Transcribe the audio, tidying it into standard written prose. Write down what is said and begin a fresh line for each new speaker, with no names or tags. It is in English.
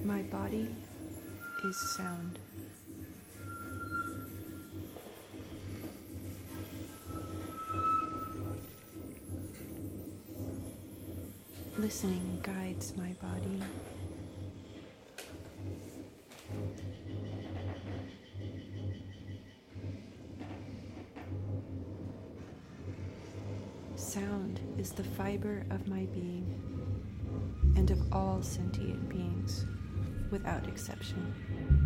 My body is sound. Listening guides my body. Sound is the fiber of my being and of all sentient beings, without exception.